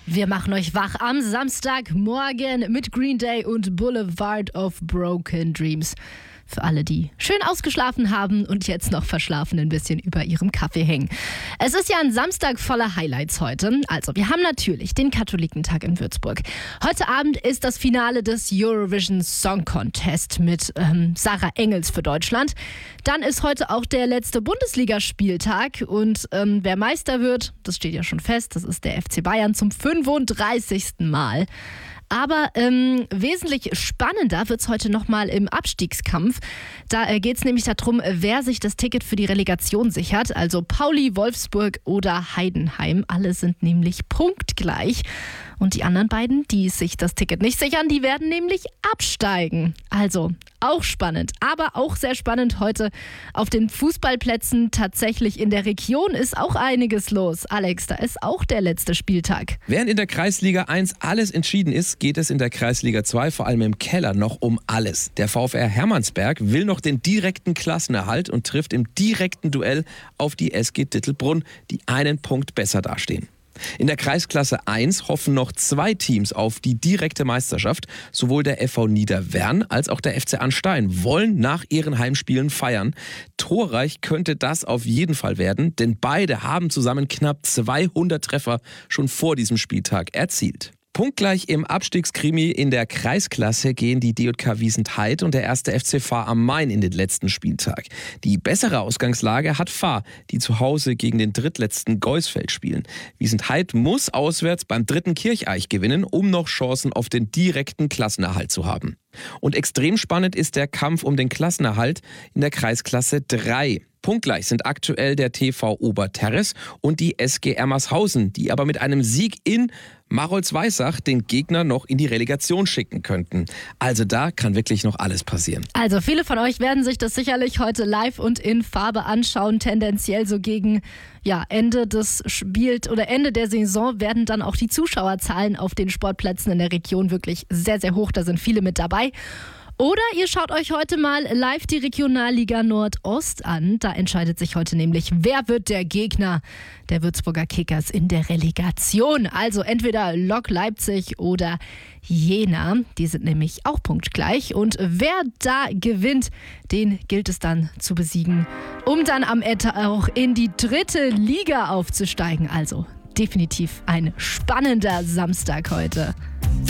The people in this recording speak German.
Wir machen euch wach am Samstagmorgen mit Green Day und Boulevard of Broken Dreams. Für alle, die schön ausgeschlafen haben und jetzt noch verschlafen ein bisschen über ihrem Kaffee hängen. Es ist ja ein Samstag voller Highlights heute. Also wir haben natürlich den Katholikentag in Würzburg. Heute Abend ist das Finale des Eurovision Song Contest mit Sarah Engels für Deutschland. Dann ist heute auch der letzte Bundesligaspieltag und wer Meister wird, das steht ja schon fest, das ist der FC Bayern zum 35. Mal. Aber wesentlich spannender wird es heute nochmal im Abstiegskampf. Da geht es nämlich darum, wer sich das Ticket für die Relegation sichert. Also Pauli, Wolfsburg oder Heidenheim. Alle sind nämlich punktgleich. Und die anderen beiden, die sich das Ticket nicht sichern, die werden nämlich absteigen. Also auch spannend, aber auch sehr spannend heute auf den Fußballplätzen. Tatsächlich in der Region ist auch einiges los. Alex, da ist auch der letzte Spieltag. Während in der Kreisliga 1 alles entschieden ist, geht es in der Kreisliga 2 vor allem im Keller noch um alles. Der VfR Hermannsberg will noch den direkten Klassenerhalt und trifft im direkten Duell auf die SG Dittelbrunn, die einen Punkt besser dastehen. In der Kreisklasse 1 hoffen noch 2 Teams auf die direkte Meisterschaft. Sowohl der FV Niederwern als auch der FC Arnstein wollen nach ihren Heimspielen feiern. Torreich könnte das auf jeden Fall werden, denn beide haben zusammen knapp 200 Treffer schon vor diesem Spieltag erzielt. Punktgleich im Abstiegskrimi in der Kreisklasse gehen die DJK Wiesenthait und der 1. FC Fahr am Main in den letzten Spieltag. Die bessere Ausgangslage hat Fahr, die zu Hause gegen den drittletzten Geusfeld spielen. Wiesenthait muss auswärts beim 3. Kircheich gewinnen, um noch Chancen auf den direkten Klassenerhalt zu haben. Und extrem spannend ist der Kampf um den Klassenerhalt in der Kreisklasse 3. Punktgleich sind aktuell der TV Oberterres und die SG Ermershausen, die aber mit einem Sieg in Marolz-Weissach den Gegner noch in die Relegation schicken könnten. Also da kann wirklich noch alles passieren. Also viele von euch werden sich das sicherlich heute live und in Farbe anschauen. Tendenziell so gegen Ende des Spiels oder Ende der Saison werden dann auch die Zuschauerzahlen auf den Sportplätzen in der Region wirklich sehr, sehr hoch. Da sind viele mit dabei. Oder ihr schaut euch heute mal live die Regionalliga Nordost an. Da entscheidet sich heute nämlich, wer wird der Gegner der Würzburger Kickers in der Relegation. Also entweder Lok Leipzig oder Jena. Die sind nämlich auch punktgleich. Und wer da gewinnt, den gilt es dann zu besiegen, um dann am Ende auch in die 3. Liga aufzusteigen. Also definitiv ein spannender Samstag heute.